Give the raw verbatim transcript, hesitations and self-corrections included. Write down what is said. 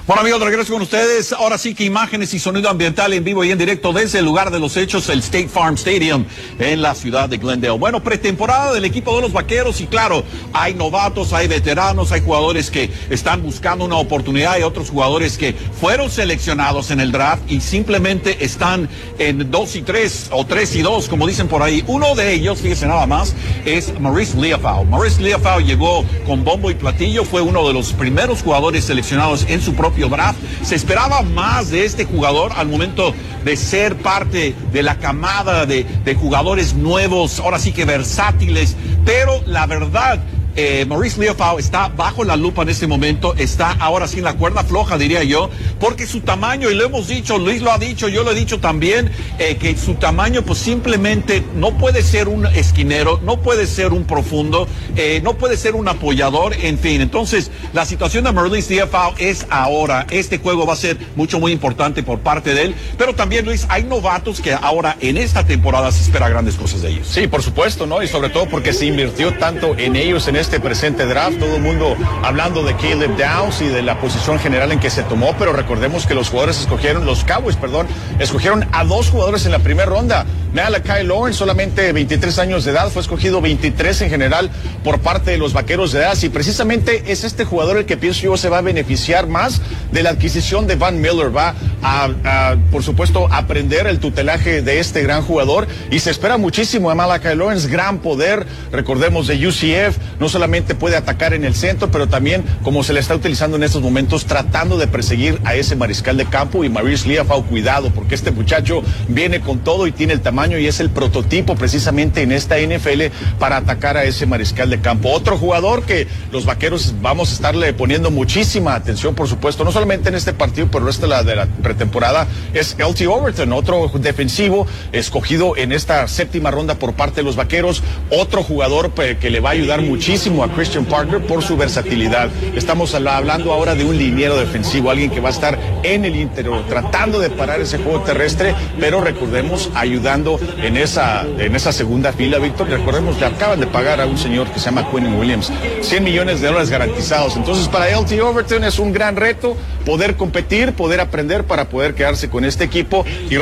Bueno, amigos, de regreso con ustedes. Ahora sí que imágenes y sonido ambiental en vivo y en directo desde el lugar de los hechos, el State Farm Stadium en la ciudad de Glendale. Bueno, pretemporada del equipo de los Vaqueros y claro, hay novatos, hay veteranos, hay jugadores que están buscando una oportunidad y otros jugadores que fueron seleccionados en el draft y simplemente están en dos y tres o tres y dos, como dicen por ahí. Uno de ellos, fíjese nada más, es Maurice Liufau. Maurice Liufau llegó con bombo y platillo, fue uno de los primeros jugadores seleccionados en su propio draft. Se esperaba más de este jugador al momento de ser parte de la camada de, de jugadores nuevos, ahora sí que versátiles, pero la verdad, eh, Maurice Liufau está bajo la lupa en este momento, está ahora sí en la cuerda floja, diría yo, porque su tamaño, y lo hemos dicho, Luis lo ha dicho, yo lo he dicho también, eh, que su tamaño pues simplemente no puede ser un esquinero, no puede ser un profundo, eh, no puede ser un apoyador, en fin. Entonces, la situación de Maurice Liufau es ahora, este juego va a ser mucho, muy importante por parte de él, pero también, Luis, hay novatos que ahora en esta temporada se espera grandes cosas de ellos. Sí, por supuesto, ¿no? Y sobre todo porque se invirtió tanto en ellos en este presente draft, todo el mundo hablando de Caleb Downs y de la posición general en que se tomó, pero recordemos que los jugadores escogieron, los Cowboys, perdón, escogieron a dos jugadores en la primera ronda. Malachi Lawrence, solamente veintitrés años de edad, fue escogido veintitrés en general por parte de los Vaqueros de Dallas y precisamente es este jugador el que pienso yo se va a beneficiar más de la adquisición de Von Miller. Va a, a por supuesto, aprender el tutelaje de este gran jugador y se espera muchísimo de Malachi Lawrence, gran poder, recordemos de U C F, no solamente puede atacar en el centro, pero también como se le está utilizando en estos momentos, tratando de perseguir a ese mariscal de campo. Y Maurice Liufau, cuidado, porque este muchacho viene con todo y tiene el tamaño y es el prototipo precisamente en esta N F L para atacar a ese mariscal de campo. Otro jugador que los Vaqueros vamos a estarle poniendo muchísima atención, por supuesto, no solamente en este partido, pero el resto de la, de la pretemporada, es L T Overton, otro defensivo escogido en esta séptima ronda por parte de los Vaqueros, otro jugador que le va a ayudar muchísimo a Christian Parker por su versatilidad. Estamos hablando ahora de un liniero defensivo, alguien que va a estar en el interior tratando de parar ese juego terrestre, pero recordemos, ayudando en esa, en esa segunda fila, Víctor. Recordemos, le acaban de pagar a un señor que se llama Quinnen Williams cien millones de dólares garantizados. Entonces, para L T Overton es un gran reto poder competir, poder aprender para poder quedarse con este equipo y